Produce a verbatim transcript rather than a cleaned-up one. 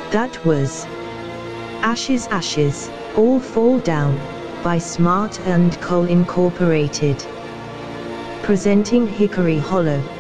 That was Ashes Ashes, All Fall Down, by Smart and Co Incorporated. Presenting Hickory Hollow.